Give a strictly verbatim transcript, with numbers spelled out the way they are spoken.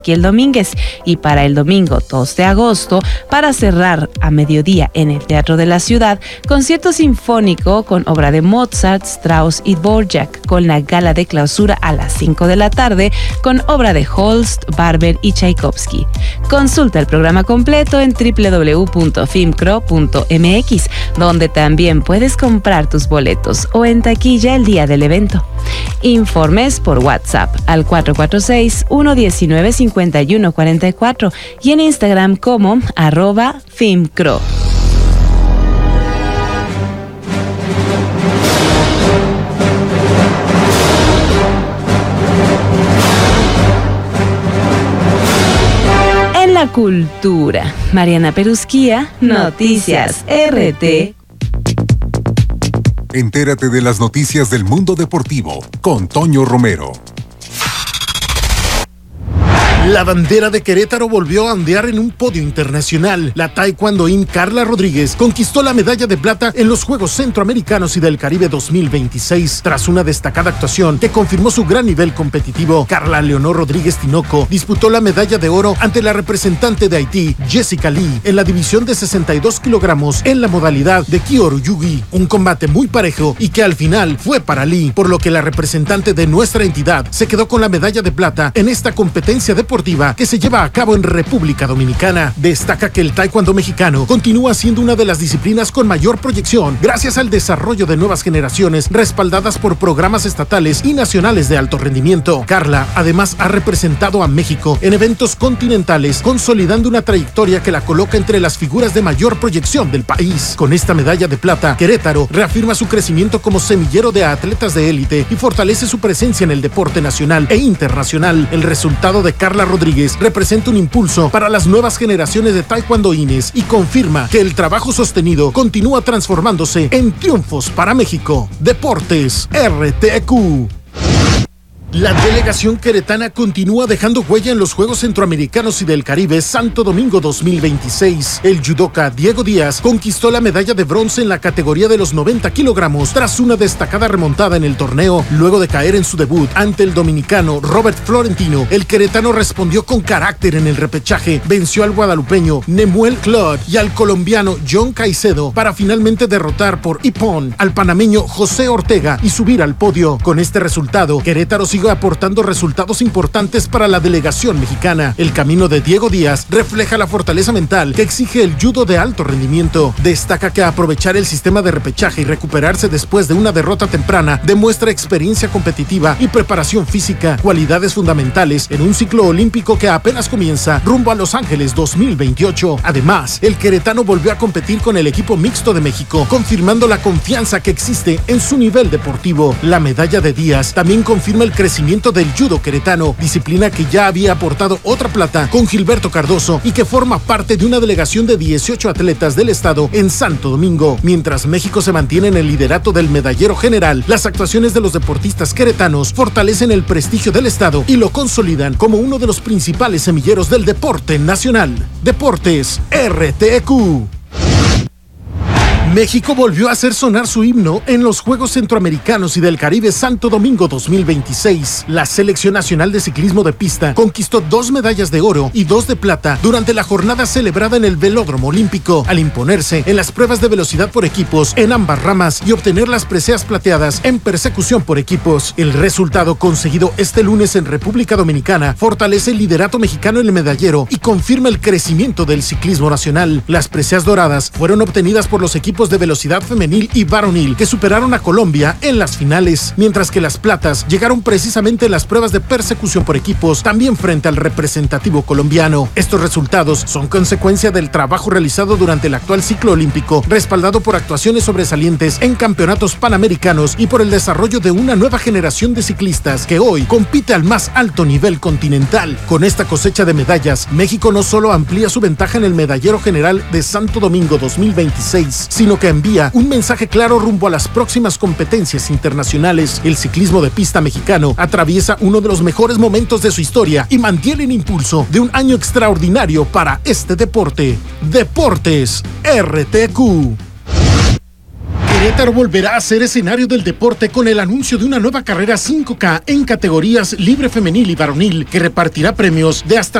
el Domínguez, y para el domingo dos de agosto, para cerrar a mediodía en el Teatro de la Ciudad, concierto sinfónico con obra de Mozart, Strauss y Dvorak, con la gala de clausura a las cinco de la tarde con obra de Holst, Barber y Tchaikovsky. Consulta el programa completo en doble u doble u doble u punto filmcro punto eme equis, donde también puedes comprar tus boletos, o en taquilla el día del evento. Informes por WhatsApp al cuatro cuatro seis, uno uno nueve, cinco uno cuatro cuatro y en Instagram como arroba filmcro. En la cultura, Mariana Perusquía, Noticias R T. Entérate de las noticias del mundo deportivo con Toño Romero. La bandera de Querétaro volvió a ondear en un podio internacional. La taekwondoín Carla Rodríguez conquistó la medalla de plata en los Juegos Centroamericanos y del Caribe dos mil veintiséis. Tras una destacada actuación que confirmó su gran nivel competitivo, Carla Leonor Rodríguez Tinoco disputó la medalla de oro ante la representante de Haití, Jessica Lee, en la división de sesenta y dos kilogramos en la modalidad de Kyoryugi. Un combate muy parejo y que al final fue para Lee, por lo que la representante de nuestra entidad se quedó con la medalla de plata en esta competencia deportiva que se lleva a cabo en República Dominicana. Destaca que el taekwondo mexicano continúa siendo una de las disciplinas con mayor proyección gracias al desarrollo de nuevas generaciones respaldadas por programas estatales y nacionales de alto rendimiento. Carla además ha representado a México en eventos continentales, consolidando una trayectoria que la coloca entre las figuras de mayor proyección del país. Con esta medalla de plata, Querétaro reafirma su crecimiento como semillero de atletas de élite y fortalece su presencia en el deporte nacional e internacional. El resultado de Carla Rodríguez representa un impulso para las nuevas generaciones de taekwondoines y confirma que el trabajo sostenido continúa transformándose en triunfos para México. Deportes R T Q. La delegación queretana continúa dejando huella en los Juegos Centroamericanos y del Caribe Santo Domingo dos mil veintiséis. El judoka Diego Díaz conquistó la medalla de bronce en la categoría de los noventa kilogramos tras una destacada remontada en el torneo. Luego de caer en su debut ante el dominicano Robert Florentino, el queretano respondió con carácter en el repechaje, venció al guadalupeño Nemuel Claude y al colombiano John Caicedo para finalmente derrotar por ippon al panameño José Ortega y subir al podio. Con este resultado, Querétaro sigue aportando resultados importantes para la delegación mexicana. El camino de Diego Díaz refleja la fortaleza mental que exige el judo de alto rendimiento. Destaca que aprovechar el sistema de repechaje y recuperarse después de una derrota temprana demuestra experiencia competitiva y preparación física, cualidades fundamentales en un ciclo olímpico que apenas comienza rumbo a Los Ángeles dos mil veintiocho. Además, el queretano volvió a competir con el equipo mixto de México, confirmando la confianza que existe en su nivel deportivo. La medalla de Díaz también confirma el crecimiento del judo queretano, disciplina que ya había aportado otra plata con Gilberto Cardoso y que forma parte de una delegación de dieciocho atletas del estado en Santo Domingo. Mientras México se mantiene en el liderato del medallero general, las actuaciones de los deportistas queretanos fortalecen el prestigio del estado y lo consolidan como uno de los principales semilleros del deporte nacional. Deportes R T Q. México volvió a hacer sonar su himno en los Juegos Centroamericanos y del Caribe Santo Domingo dos mil veintiséis. La Selección Nacional de Ciclismo de Pista conquistó dos medallas de oro y dos de plata durante la jornada celebrada en el Velódromo Olímpico, al imponerse en las pruebas de velocidad por equipos en ambas ramas y obtener las preseas plateadas en persecución por equipos. El resultado conseguido este lunes en República Dominicana fortalece el liderato mexicano en el medallero y confirma el crecimiento del ciclismo nacional. Las preseas doradas fueron obtenidas por los equipos de velocidad femenil y varonil que superaron a Colombia en las finales, mientras que las platas llegaron precisamente en las pruebas de persecución por equipos, también frente al representativo colombiano. Estos resultados son consecuencia del trabajo realizado durante el actual ciclo olímpico, respaldado por actuaciones sobresalientes en campeonatos panamericanos y por el desarrollo de una nueva generación de ciclistas que hoy compite al más alto nivel continental. Con esta cosecha de medallas, México no solo amplía su ventaja en el medallero general de Santo Domingo dos mil veintiséis, sino que envía un mensaje claro rumbo a las próximas competencias internacionales. El ciclismo de pista mexicano atraviesa uno de los mejores momentos de su historia y mantiene el impulso de un año extraordinario para este deporte. Deportes R T Q. Querétaro volverá a ser escenario del deporte con el anuncio de una nueva carrera cinco K en categorías libre femenil y varonil que repartirá premios de hasta